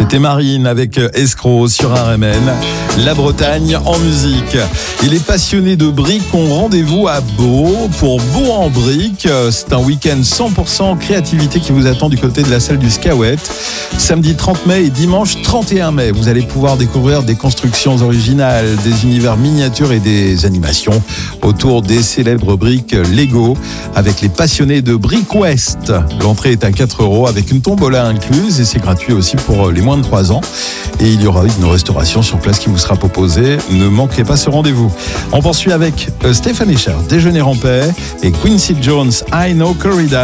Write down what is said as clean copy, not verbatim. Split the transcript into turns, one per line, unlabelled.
C'était Marine avec Escroc sur RMN. La Bretagne en musique. Et les passionnés de briques ont rendez-vous à Beau pour Beau en briques. C'est un week-end 100% créativité qui vous attend du côté de la salle du Scawet. Samedi 30 mai et dimanche 31 mai. Vous allez pouvoir découvrir des constructions originales, des univers miniatures et des animations autour des célèbres briques Lego avec les passionnés de Brick West. L'entrée est à 4 € avec une tombola incluse et c'est gratuit aussi pour les moins de 3 ans. Et il y aura une restauration sur place qui vous sera proposée. Ne manquez pas ce rendez-vous. On poursuit avec Stéphane Echer, Déjeuner en paix et Quincy Jones, I Know Corrida.